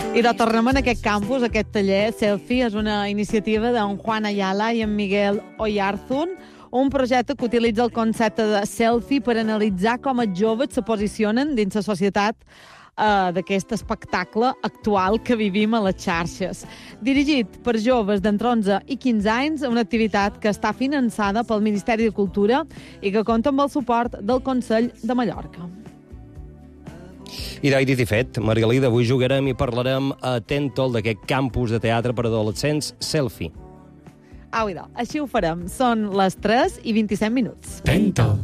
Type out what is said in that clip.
I de tornem en aquest campus, aquest taller Selfie, és una iniciativa d'en Juan Ayala i en Miguel Oyarzun, un projecte que utilitza el concepte de selfie per analitzar com els joves se posicionen dins la societat d'aquest espectacle actual que vivim a les xarxes. Dirigit per joves d'entre 11 i 15 anys, una activitat que està finançada pel Ministeri de Cultura i que compta amb el suport del Consell de Mallorca. I dit i fet, Margalida, avui jugarem i parlarem a Tentol d'aquest campus de teatre per adolescents Selfie. Au, idò, així ho farem. Són les 3:27. Tentol.